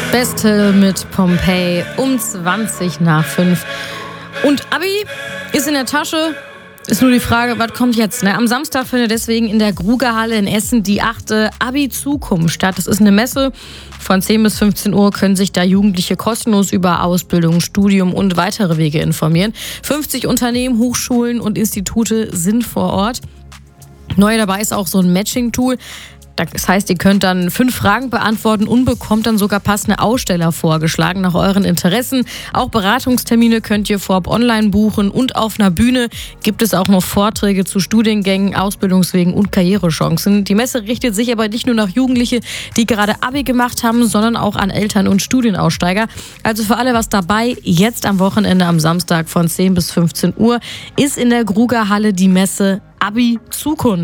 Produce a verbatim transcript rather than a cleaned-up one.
Beste mit Pompeii um zwanzig nach fünf. Und Abi ist in der Tasche. Ist nur die Frage, was kommt jetzt? Ne? Am Samstag findet deswegen in der Grugerhalle in Essen die achte Abi-Zukunft statt. Das ist eine Messe. Von zehn bis fünfzehn Uhr können sich da Jugendliche kostenlos über Ausbildung, Studium und weitere Wege informieren. fünfzig Unternehmen, Hochschulen und Institute sind vor Ort. Neu dabei ist auch so ein Matching-Tool. Das heißt, ihr könnt dann fünf Fragen beantworten und bekommt dann sogar passende Aussteller vorgeschlagen nach euren Interessen. Auch Beratungstermine könnt ihr vorab online buchen und auf einer Bühne gibt es auch noch Vorträge zu Studiengängen, Ausbildungswegen und Karrierechancen. Die Messe richtet sich aber nicht nur nach Jugendliche, die gerade Abi gemacht haben, sondern auch an Eltern und Studienaussteiger. Also für alle was dabei. Jetzt am Wochenende am Samstag von zehn bis fünfzehn Uhr ist in der Grugerhalle die Messe Abi Zukunft.